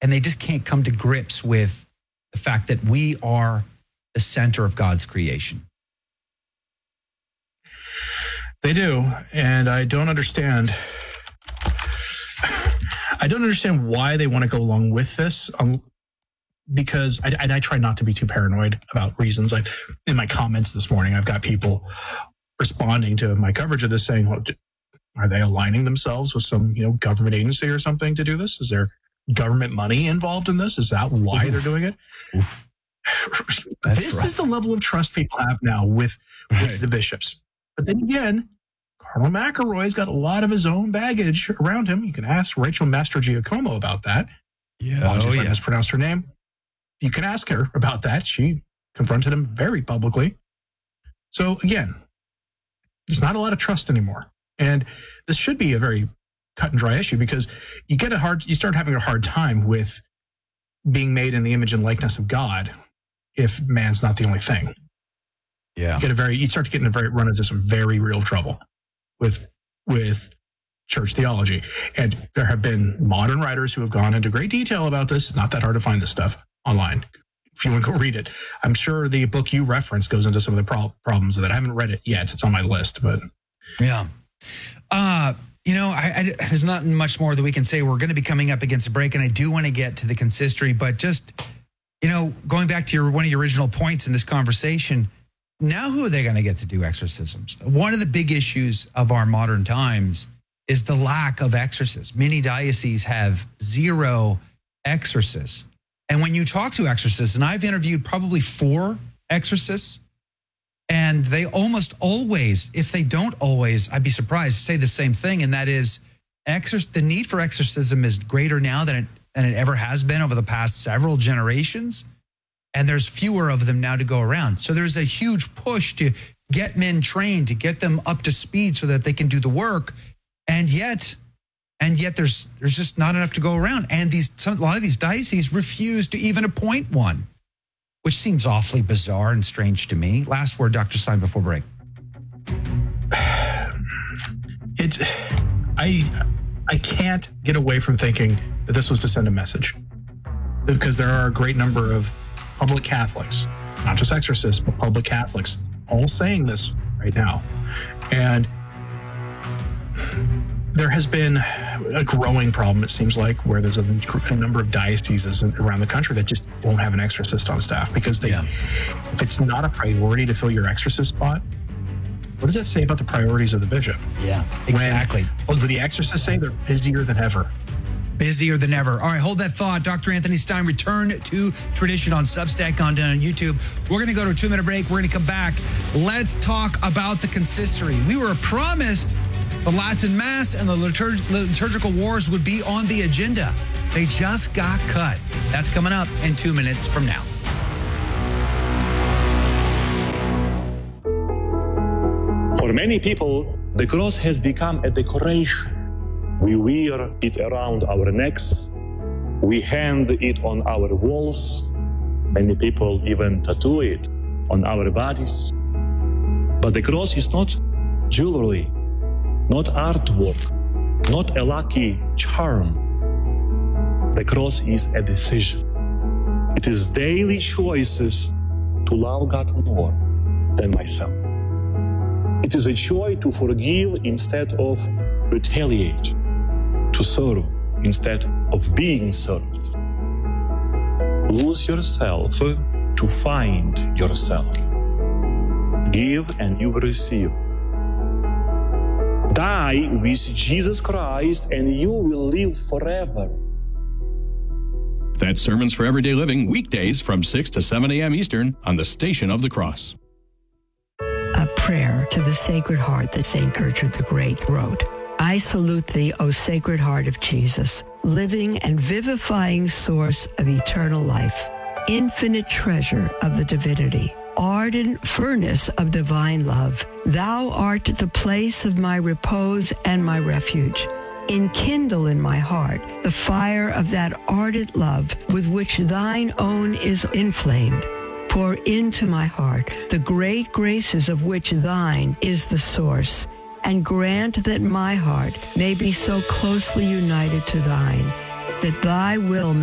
and they just can't come to grips with the fact that we are the center of God's creation. They do, and I don't understand. I don't understand why they want to go along with this, because I try not to be too paranoid about reasons. Like in my comments this morning, I've got people responding to my coverage of this saying, well, are they aligning themselves with some government agency or something to do this? Is there government money involved in this? Is that why they're doing it? This is the level of trust people have now with the bishops. But then again, Cardinal McElroy's got a lot of his own baggage around him. You can ask Rachel Mastrogiacomo about that. Yeah. Apologies if I mispronounced her name. You can ask her about that. She confronted him very publicly. So again, there's not a lot of trust anymore. And this should be a very cut and dry issue, because you start having a hard time with being made in the image and likeness of God if man's not the only thing. Yeah. You start to get run into some very real trouble with church theology. And there have been modern writers who have gone into great detail about this. It's not that hard to find this stuff online if you want to go read it. I'm sure the book you referenced goes into some of the problems of that. I haven't read it yet. It's on my list, but yeah. There's not much more that we can say. We're going to be coming up against a break, and I do want to get to the consistory, but just, going back to one of your original points in this conversation, now who are they going to get to do exorcisms? One of the big issues of our modern times is the lack of exorcists. Many dioceses have zero exorcists. And when you talk to exorcists, and I've interviewed probably 4 exorcists, and they almost always, if they don't always, I'd be surprised, say the same thing, and that is the need for exorcism is greater now than it ever has been over the past several generations. And there's fewer of them now to go around. So there's a huge push to get men trained, to get them up to speed so that they can do the work. And yet there's just not enough to go around. And a lot of these dioceses refuse to even appoint one, which seems awfully bizarre and strange to me. Last word, Dr. Stein, before break. I can't get away from thinking that this was to send a message, because there are a great number of public Catholics, not just exorcists, but public Catholics, all saying this right now. And there has been a growing problem, it seems like, where there's a number of dioceses around the country that just won't have an exorcist on staff, because if it's not a priority to fill your exorcist spot, what does that say about the priorities of the bishop? Yeah, exactly. What do the exorcists say? They're busier than ever. Busier than ever. All right, hold that thought. Dr. Anthony Stein, Return to Tradition on Substack, on YouTube. We're going to go to a 2-minute break. We're going to come back. Let's talk about the consistory. We were promised the Latin Mass and the liturgical wars would be on the agenda. They just got cut. That's coming up in 2 minutes from now. For many people, the cross has become a decoration. We wear it around our necks. We hang it on our walls. Many people even tattoo it on our bodies. But the cross is not jewelry, not artwork, not a lucky charm. The cross is a decision. It is daily choices to love God more than myself. It is a choice to forgive instead of retaliate, to serve instead of being served. Lose yourself to find yourself. Give and you will receive. Die with Jesus Christ and you will live forever. That's Sermons for Everyday Living, weekdays from 6 to 7 a.m. Eastern on the Station of the Cross. A prayer to the Sacred Heart that St. Gertrude the Great wrote. I salute thee, O Sacred Heart of Jesus, living and vivifying source of eternal life, infinite treasure of the divinity, ardent furnace of divine love. Thou art the place of my repose and my refuge. Enkindle in my heart the fire of that ardent love with which thine own is inflamed. Pour into my heart the great graces of which thine is the source, and grant that my heart may be so closely united to thine, that thy will